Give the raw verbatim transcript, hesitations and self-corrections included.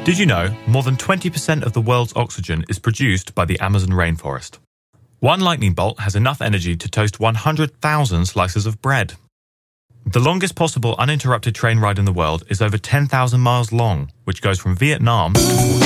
Did you know more than twenty percent of the world's oxygen is produced by the Amazon rainforest? One lightning bolt has enough energy to toast one hundred thousand slices of bread. The longest possible uninterrupted train ride in the world is over ten thousand miles long, which goes from Vietnam to